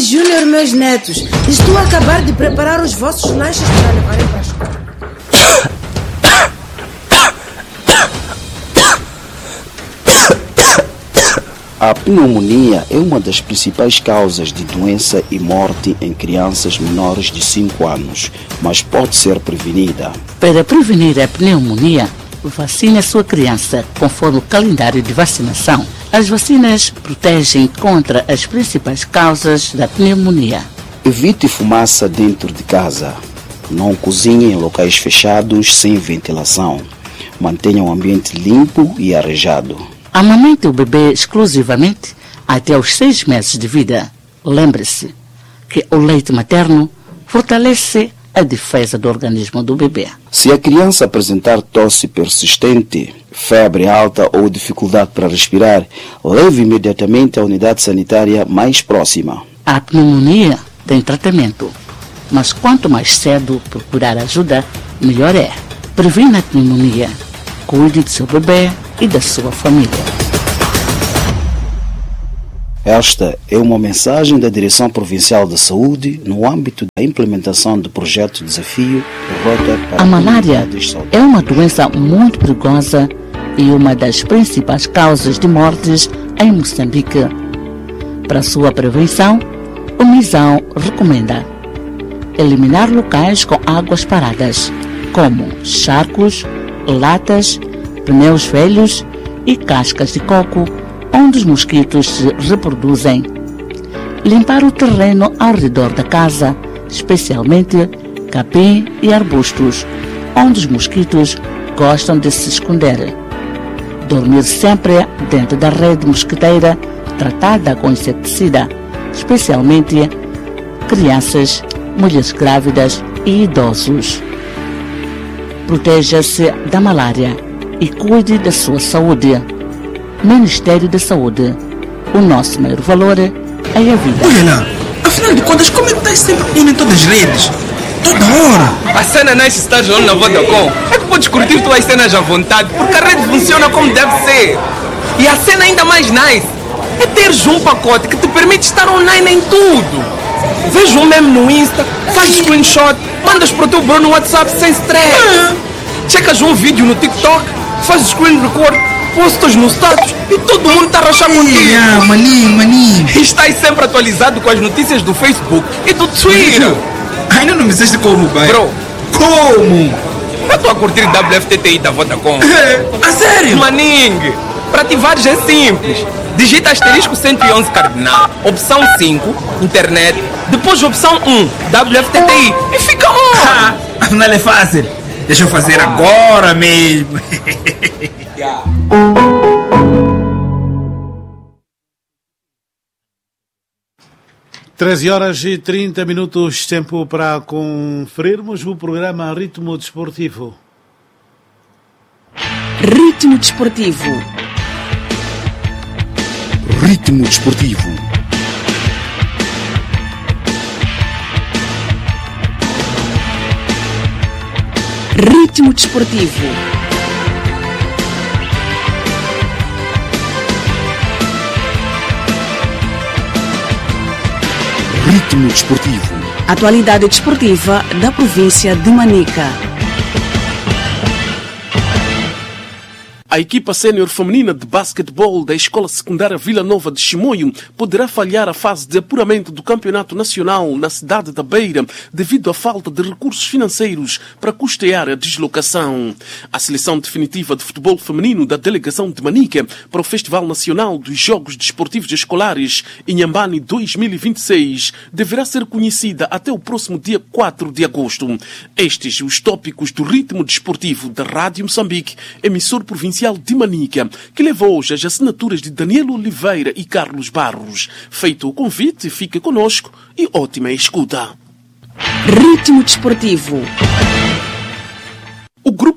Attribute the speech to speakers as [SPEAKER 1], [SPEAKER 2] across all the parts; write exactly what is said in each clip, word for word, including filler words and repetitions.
[SPEAKER 1] Júnior, meus netos, estou a acabar de preparar os vossos lanches para levarem para a escola.
[SPEAKER 2] A pneumonia é uma das principais causas de doença e morte em crianças menores de cinco anos, mas pode ser prevenida.
[SPEAKER 3] Para prevenir a pneumonia, vacine a sua criança conforme o calendário de vacinação. As vacinas protegem contra as principais causas da pneumonia.
[SPEAKER 2] Evite fumaça dentro de casa. Não cozinhe em locais fechados sem ventilação. Mantenha o ambiente limpo e arejado.
[SPEAKER 3] Amamente o bebê exclusivamente até os seis meses de vida. Lembre-se que o leite materno fortalece a defesa do organismo do bebê.
[SPEAKER 2] Se a criança apresentar tosse persistente, febre alta ou dificuldade para respirar, leve imediatamente à unidade sanitária mais próxima.
[SPEAKER 3] A pneumonia tem tratamento, mas quanto mais cedo procurar ajuda, melhor é. Previna a pneumonia. Cuide do seu bebê e da sua família.
[SPEAKER 2] Esta é uma mensagem da Direção Provincial de Saúde no âmbito da implementação do projeto Desafio Rota para
[SPEAKER 3] a Malária é uma doença muito perigosa e uma das principais causas de mortes em Moçambique. Para sua prevenção, o MISAO recomenda eliminar locais com águas paradas, como charcos, latas, pneus velhos e cascas de coco, onde os mosquitos se reproduzem. Limpar o terreno ao redor da casa, especialmente capim e arbustos, onde os mosquitos gostam de se esconder. Dormir sempre dentro da rede mosquiteira tratada com inseticida, especialmente crianças, mulheres grávidas e idosos. Proteja-se da malária e cuide da sua saúde. Ministério da Saúde. O nosso maior valor é a vida.
[SPEAKER 4] Olha lá, afinal de contas, como é que estás sempre indo em todas as redes? Toda hora.
[SPEAKER 5] A cena Nice está jogando na Vodacom. É que podes curtir tuas cenas à vontade, porque a rede funciona como deve ser. E a cena ainda mais nice é teres um pacote que te permite estar online em tudo. Veja um meme no Insta, faz screenshot, mandas para o teu bro no WhatsApp sem stress. Ah. Checas um vídeo no TikTok, faz screen record, postas no status e todo mundo está a rachar contigo.
[SPEAKER 4] Ah, maninho, maninho.
[SPEAKER 5] E estás sempre atualizado com as notícias do Facebook e do Twitter.
[SPEAKER 4] Ainda não me disseste como, pai?
[SPEAKER 5] Bro,
[SPEAKER 4] como?
[SPEAKER 5] Eu estou a curtir W F T T I da Vodacom.
[SPEAKER 4] A sério?
[SPEAKER 5] Maning, para ativares é simples. Digita asterisco cento e onze cardinal, opção cinco, internet, depois opção um, W F T T I e fica on.
[SPEAKER 4] Afinal é fácil. Deixa eu fazer agora mesmo.
[SPEAKER 6] treze horas e trinta minutos, tempo para conferirmos o programa Ritmo Desportivo.
[SPEAKER 1] Ritmo Desportivo.
[SPEAKER 2] Ritmo Desportivo.
[SPEAKER 1] Ritmo Desportivo.
[SPEAKER 2] Ritmo Desportivo.
[SPEAKER 1] Atualidade desportiva da província de Manica.
[SPEAKER 7] A equipa sénior feminina de basquetebol da Escola Secundária Vila Nova de Chimoio poderá falhar a fase de apuramento do Campeonato Nacional na cidade da Beira devido à falta de recursos financeiros para custear a deslocação. A seleção definitiva de futebol feminino da delegação de Manica para o Festival Nacional dos Jogos Desportivos Escolares Inhambane dois mil e vinte e seis deverá ser conhecida até o próximo dia quatro de agosto. Estes os tópicos do Ritmo Desportivo da Rádio Moçambique, emissor provincial de Manica, que levou hoje as assinaturas de Daniel Oliveira e Carlos Barros. Feito o convite, fica conosco e ótima escuta.
[SPEAKER 1] Ritmo Desportivo.
[SPEAKER 7] O grupo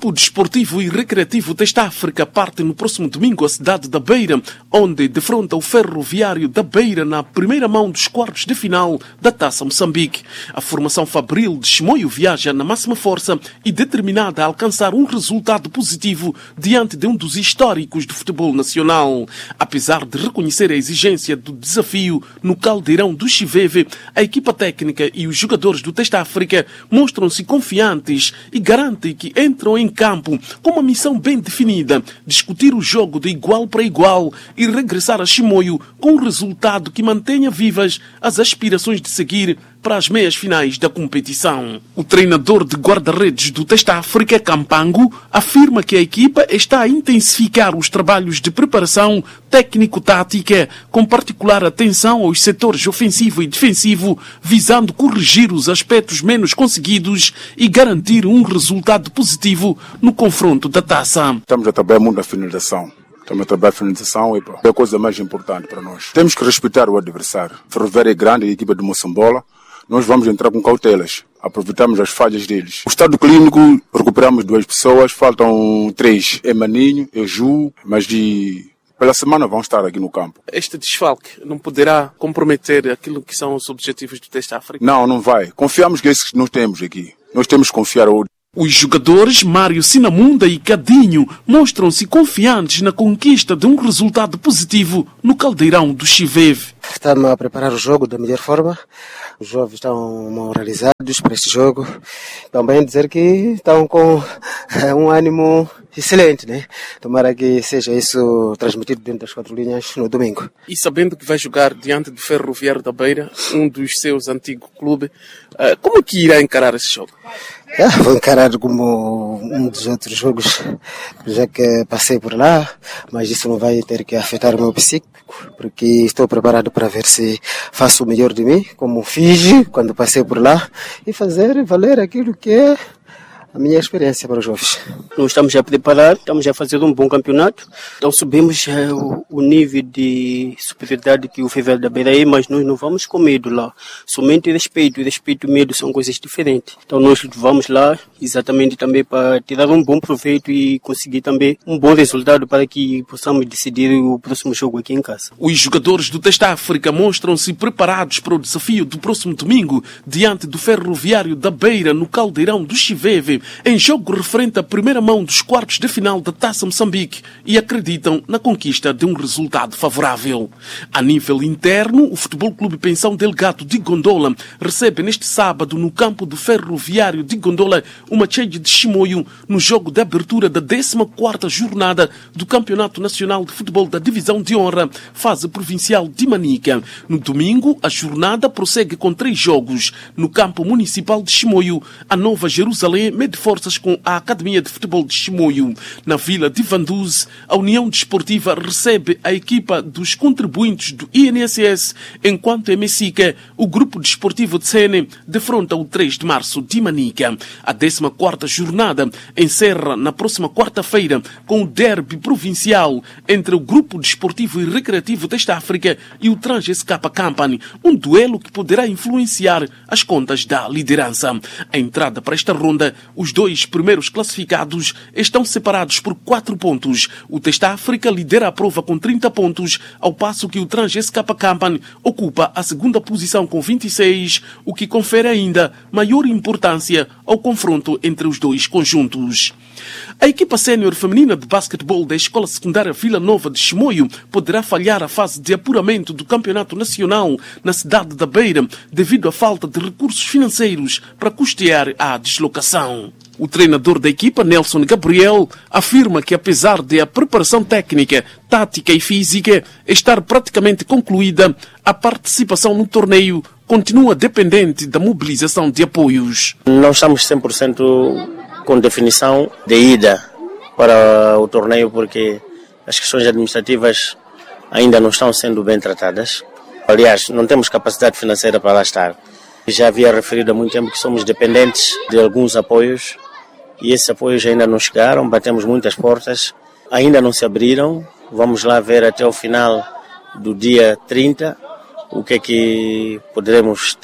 [SPEAKER 7] grupo desportivo e recreativo Testa África parte no próximo domingo à cidade da Beira, onde defronta o Ferroviário da Beira na primeira mão dos quartos de final da Taça Moçambique. A formação fabril de Chimoio viaja na máxima força e determinada a alcançar um resultado positivo diante de um dos históricos do futebol nacional. Apesar de reconhecer a exigência do desafio no caldeirão do Chiveve, a equipa técnica e os jogadores do Testa África mostram-se confiantes e garantem que entram em campo com uma missão bem definida: discutir o jogo de igual para igual e regressar a Chimoio com um resultado que mantenha vivas as aspirações de seguir para as meias finais da competição. O treinador de guarda-redes do Testa África, Campango, afirma que a equipa está a intensificar os trabalhos de preparação técnico-tática, com particular atenção aos setores ofensivo e defensivo, visando corrigir os aspectos menos conseguidos e garantir um resultado positivo no confronto da taça.
[SPEAKER 8] Estamos a trabalhar muito na finalização. Estamos a trabalhar a finalização e é a coisa mais importante para nós. Temos que respeitar o adversário. Ferroviário é grande, a equipa de Moçambola. Nós vamos entrar com cautelas, aproveitamos as falhas deles. O estado clínico, recuperamos duas pessoas, faltam três. É Maninho, é Ju, mas de... pela semana vão estar aqui no campo.
[SPEAKER 7] Este desfalque não poderá comprometer aquilo que são os objetivos do Testa África?
[SPEAKER 8] Não, não vai. Confiamos que esses que nós temos aqui. Nós temos que confiar ao...
[SPEAKER 7] Os jogadores Mário Sinamunda e Cadinho mostram-se confiantes na conquista de um resultado positivo no caldeirão do Chiveve.
[SPEAKER 9] Estamos a preparar o jogo da melhor forma. Os jovens estão moralizados para este jogo. Também dizer que estão com um ânimo excelente, né? Tomara que seja isso transmitido dentro das quatro linhas no domingo.
[SPEAKER 7] E sabendo que vai jogar diante do Ferroviário da Beira, um dos seus antigos clubes, como que irá encarar esse jogo?
[SPEAKER 9] É, vou encarar como um dos outros jogos, já que passei por lá, mas isso não vai ter que afetar o meu psíquico, porque estou preparado para ver se faço o melhor de mim, como fiz quando passei por lá, e fazer valer aquilo que é a minha experiência para os jovens.
[SPEAKER 10] Nós estamos a preparar, estamos a fazer um bom campeonato, então subimos é, o, o nível de superioridade que o Ferroviário da Beira é, mas nós não vamos com medo lá. Somente respeito, respeito e medo são coisas diferentes. Então nós vamos lá exatamente também para tirar um bom proveito e conseguir também um bom resultado para que possamos decidir o próximo jogo aqui em casa.
[SPEAKER 7] Os jogadores do Testa África mostram-se preparados para o desafio do próximo domingo diante do Ferroviário da Beira no caldeirão do Chiveve, em jogo referente à primeira mão dos quartos de final da Taça Moçambique, e acreditam na conquista de um resultado favorável. A nível interno, o Futebol Clube Pensão Delgado de Gondola recebe neste sábado no campo do Ferroviário de Gondola uma cheia de Chimoio no jogo de abertura da décima quarta jornada do Campeonato Nacional de Futebol da Divisão de Honra, fase provincial de Manica. No domingo, a jornada prossegue com três jogos. No campo municipal de Chimoio, a Nova Jerusalém mede forças com a Academia de Futebol de Chimoio. Na vila de Vanduz, a União Desportiva recebe a equipa dos contribuintes do I N S S, enquanto em Messica, o Grupo Desportivo de Sene defronta o três de março de Manica. A décima quarta jornada encerra na próxima quarta-feira com o derby provincial entre o Grupo Desportivo e Recreativo Testa África e o Trans-S K Company, um duelo que poderá influenciar as contas da liderança. A entrada para esta ronda, os dois primeiros classificados estão separados por quatro pontos. O Testa África lidera a prova com trinta pontos, ao passo que o Trans-S K Company ocupa a segunda posição com vinte e seis, o que confere ainda maior importância ao confronto entre os dois conjuntos. A equipa sénior feminina de basquetebol da Escola Secundária Vila Nova de Chimoio poderá falhar a fase de apuramento do Campeonato Nacional na cidade da Beira devido à falta de recursos financeiros para custear a deslocação. O treinador da equipa, Nelson Gabriel, afirma que apesar de a preparação técnica, tática e física estar praticamente concluída, a participação no torneio continua dependente da mobilização de apoios.
[SPEAKER 10] Não estamos cem por cento com definição de ida para o torneio porque as questões administrativas ainda não estão sendo bem tratadas. Aliás, não temos capacidade financeira para lá estar. Já havia referido há muito tempo que somos dependentes de alguns apoios e esses apoios ainda não chegaram, batemos muitas portas, ainda não se abriram. Vamos lá ver até o final do dia trinta o que é que poderemos ter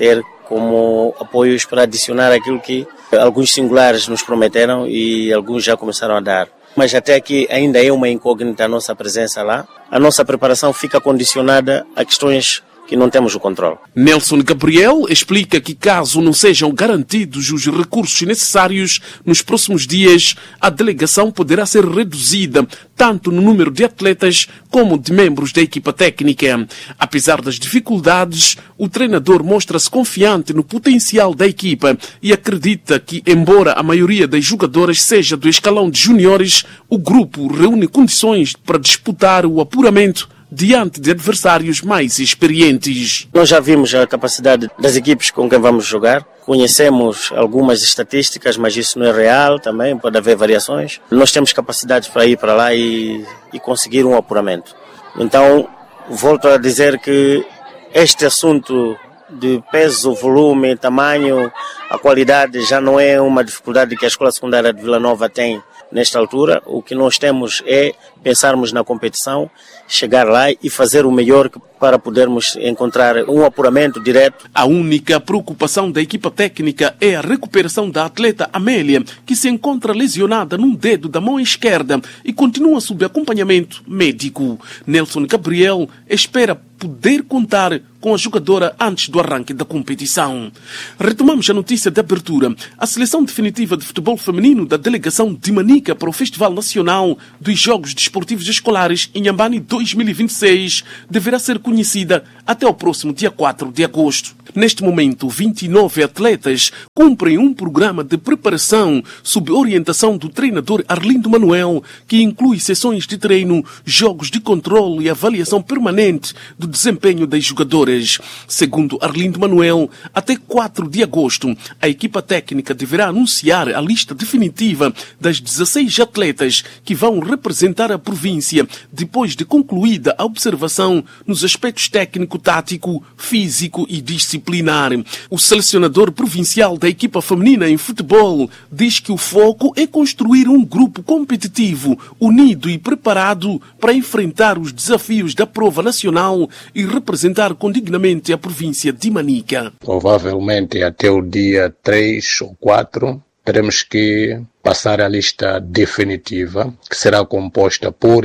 [SPEAKER 10] como apoios para adicionar aquilo que alguns singulares nos prometeram e alguns já começaram a dar. Mas até aqui ainda é uma incógnita a nossa presença lá. A nossa preparação fica condicionada a questões que não temos o controle.
[SPEAKER 7] Nelson Gabriel explica que caso não sejam garantidos os recursos necessários nos próximos dias, a delegação poderá ser reduzida tanto no número de atletas como de membros da equipa técnica. Apesar das dificuldades, o treinador mostra-se confiante no potencial da equipa e acredita que, embora a maioria das jogadoras seja do escalão de juniores, o grupo reúne condições para disputar o apuramento diante de adversários mais experientes.
[SPEAKER 10] Nós já vimos a capacidade das equipes com quem vamos jogar. Conhecemos algumas estatísticas, mas isso não é real também, pode haver variações. Nós temos capacidade para ir para lá e, e conseguir um apuramento. Então, volto a dizer que este assunto de peso, volume, tamanho, a qualidade já não é uma dificuldade que a Escola Secundária de Vila Nova tem nesta altura. O que nós temos é pensarmos na competição, chegar lá e fazer o melhor para podermos encontrar um apuramento direto.
[SPEAKER 7] A única preocupação da equipa técnica é a recuperação da atleta Amélia, que se encontra lesionada num dedo da mão esquerda e continua sob acompanhamento médico. Nelson Gabriel espera poder contar com a jogadora antes do arranque da competição. Retomamos a notícia de abertura. A seleção definitiva de futebol feminino da delegação de Manica para o Festival Nacional dos Jogos Desportivos Escolares Inhambane dois mil e vinte e seis deverá ser conhecida até o próximo dia quatro de agosto. Neste momento, vinte e nove atletas cumprem um programa de preparação sob orientação do treinador Arlindo Manuel, que inclui sessões de treino, jogos de controle e avaliação permanente do desempenho das jogadoras. Segundo Arlindo Manuel, até quatro de agosto, a equipa técnica deverá anunciar a lista definitiva das dezesseis atletas que vão representar a província depois de concluída a observação nos aspectos técnico, tático, físico e disciplinar. O selecionador provincial da equipa feminina em futebol diz que o foco é construir um grupo competitivo, unido e preparado para enfrentar os desafios da prova nacional e representar condignamente a província de Manica.
[SPEAKER 11] Provavelmente até o dia três ou quatro teremos que passar a lista definitiva, que será composta por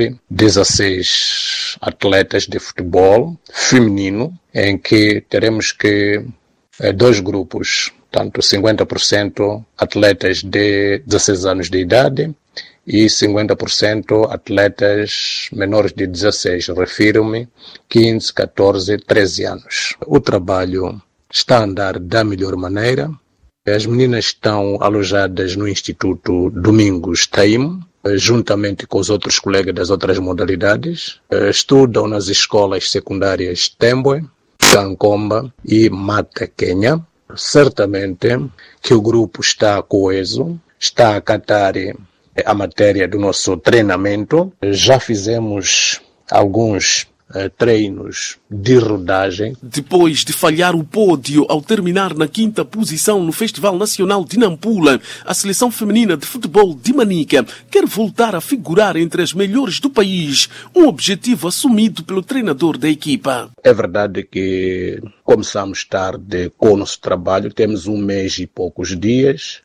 [SPEAKER 11] dezesseis atletas de futebol feminino, em que teremos que eh, dois grupos, tanto cinquenta por cento atletas de dezesseis anos de idade e cinquenta por cento atletas menores de dezesseis, refiro-me quinze, catorze, treze anos. O trabalho está a andar da melhor maneira. As meninas estão alojadas no Instituto Domingos Taim, juntamente com os outros colegas das outras modalidades. Estudam nas escolas secundárias Tembwe, Kankomba e Mata Quenya. Certamente que o grupo está coeso, está a acatar a matéria do nosso treinamento. Já fizemos alguns treinos de rodagem.
[SPEAKER 7] Depois de falhar o pódio ao terminar na quinta posição no Festival Nacional de Nampula, a seleção feminina de futebol de Manica quer voltar a figurar entre as melhores do país, um objetivo assumido pelo treinador da equipa.
[SPEAKER 11] É verdade que começamos tarde com o nosso trabalho, temos um mês e poucos dias,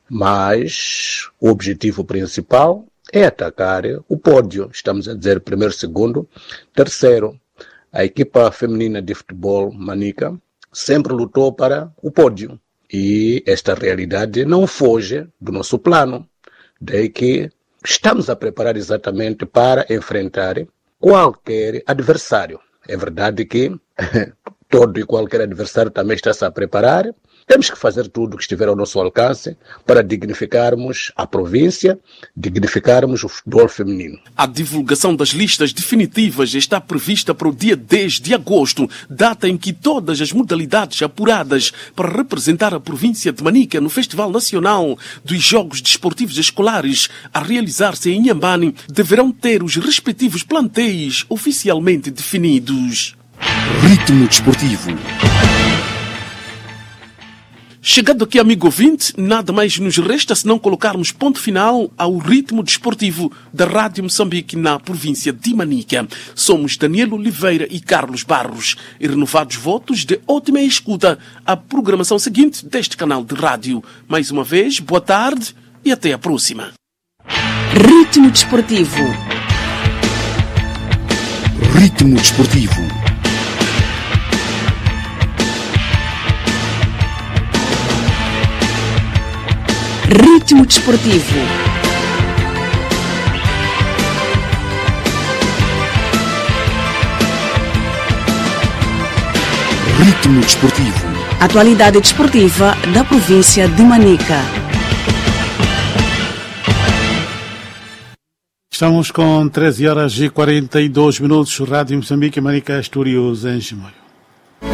[SPEAKER 11] mas o objetivo principal é atacar o pódio. Estamos a dizer primeiro, segundo, terceiro. A equipa feminina de futebol Manica sempre lutou para o pódio. E esta realidade não foge do nosso plano. Daí que estamos a preparar exatamente para enfrentar qualquer adversário. É verdade que todo e qualquer adversário também está-se a preparar. Temos que fazer tudo o que estiver ao nosso alcance para dignificarmos a província, dignificarmos o futebol feminino.
[SPEAKER 7] A divulgação das listas definitivas está prevista para o dia dez de agosto, data em que todas as modalidades apuradas para representar a província de Manica no Festival Nacional dos Jogos Desportivos Escolares a realizar-se em Inhambane deverão ter os respectivos plantéis oficialmente definidos.
[SPEAKER 12] Ritmo desportivo.
[SPEAKER 7] Chegado aqui, amigo ouvinte, nada mais nos resta senão colocarmos ponto final ao ritmo desportivo da Rádio Moçambique na província de Manica. Somos Daniel Oliveira e Carlos Barros e renovados votos de ótima escuta à programação seguinte deste canal de rádio. Mais uma vez, boa tarde e até a próxima.
[SPEAKER 1] Ritmo desportivo.
[SPEAKER 2] Ritmo desportivo.
[SPEAKER 1] Ritmo desportivo.
[SPEAKER 2] Ritmo desportivo.
[SPEAKER 1] Atualidade desportiva da província de Manica.
[SPEAKER 6] Estamos com treze horas e quarenta e dois minutos. Rádio Moçambique, Manica, Estúdios em Chimoio.